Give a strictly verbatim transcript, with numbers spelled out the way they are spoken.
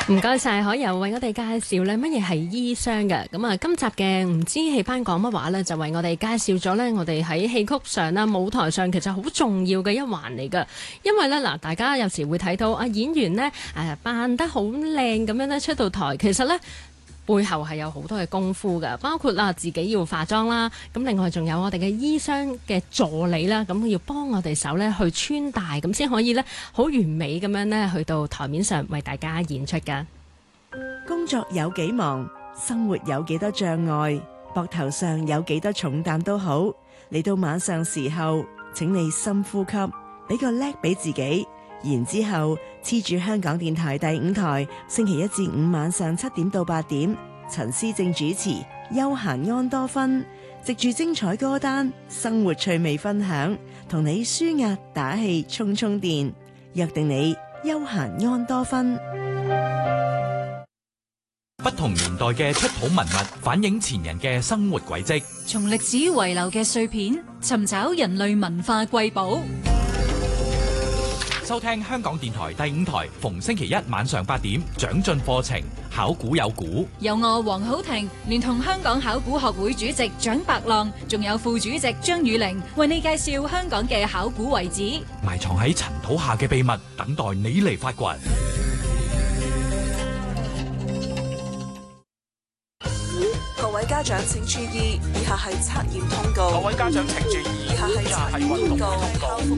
唔該晒，可由為我哋介紹咧乜嘢係醫商嘅。咁啊，今集嘅唔知戲班講乜話呢，就為我哋介紹咗呢，我哋喺戲曲上啦、舞台上其實好重要嘅一環嚟噶。因為呢，嗱，大家有時會睇到啊演員呢誒扮得好靚咁樣呢出到台，其實呢，背後係有好多嘅功夫㗎，包括啦自己要化妝啦，咁另外仲有我哋嘅醫商嘅助理啦，咁要幫我哋手咧去穿戴，咁先可以咧好完美咁樣咧去到台面上為大家演出㗎。 工作有幾忙，生活有幾多障礙，膊頭上有幾多重擔都好，嚟到晚上時候，請你深呼吸，俾個叻俾自己。然之後黐住香港電台第五台，星期一至五晚上七點到八點，陳思正主持《休閒安多芬》，藉住精彩歌單、生活趣味分享，同你舒壓打氣充充電，約定你休閒安多芬。 不同年代嘅出土文物，反映前人嘅生活軌跡， 從歷史遺留嘅碎片，尋找人類文化瑰寶。 收聽香港電台第五台，逢星期一晚上八點，長進課程，考古有古， 由我黃好婷聯同香港考古學會主席蔣伯浪，仲有副主席張雨玲，為你介紹香港嘅考古遺址， 埋藏喺塵土下嘅秘密，等待你嚟發掘。 各位家長請注意，以下係測驗通告。 各位家長請注意， 以下係測驗通告。